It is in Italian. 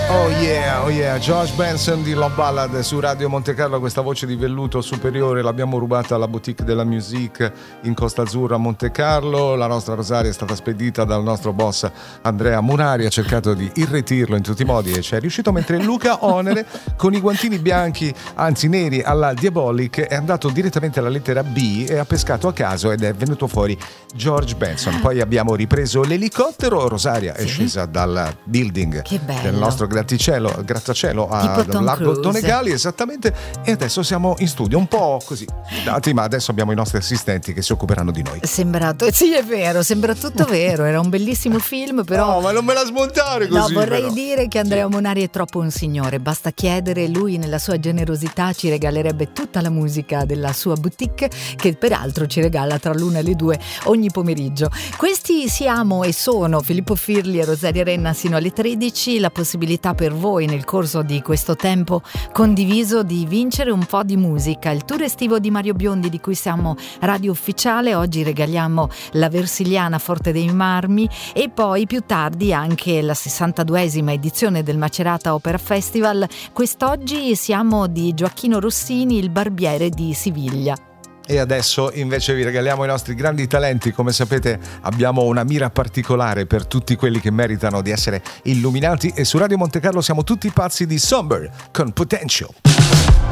Oh yeah, George Benson di Love Ballad su Radio Monte Carlo. Questa voce di velluto superiore l'abbiamo rubata alla boutique della musique in Costa Azzurra a Monte Carlo. La nostra Rosaria è stata spedita dal nostro boss Andrea Munari, ha cercato di irretirlo in tutti i modi e ci è riuscito, mentre Luca Onere con i guantini bianchi, anzi neri, alla Diabolic è andato direttamente alla lettera B e ha pescato a caso ed è venuto fuori George Benson. Poi abbiamo ripreso l'elicottero, Rosaria è scesa dal building del nostro grattacielo a Largo Donegali, esattamente, e adesso siamo in studio un po' così dati, ma adesso abbiamo i nostri assistenti che si occuperanno di noi. Sì, è vero, sembra tutto vero, era un bellissimo film, però no, ma non me la smontare così. No, vorrei però dire che Andrea Munari è troppo un signore, basta chiedere, lui nella sua generosità ci regalerebbe tutta la musica della sua boutique, che peraltro ci regala tra l'1 e le 2 ogni pomeriggio. Questi siamo e sono Filippo Firli e Rosaria Renna sino alle 13, la possibilità per voi nel corso di questo tempo condiviso di vincere un po' di musica. Il tour estivo di Mario Biondi, di cui siamo radio ufficiale, oggi regaliamo la Versiliana Forte dei Marmi e poi più tardi anche la 62esima edizione del Macerata Opera Festival. Quest'oggi siamo di Gioacchino Rossini, il barbiere di Siviglia. E adesso invece vi regaliamo i nostri grandi talenti. Come sapete abbiamo una mira particolare per tutti quelli che meritano di essere illuminati, e su Radio Monte Carlo siamo tutti pazzi di Somber con Potential.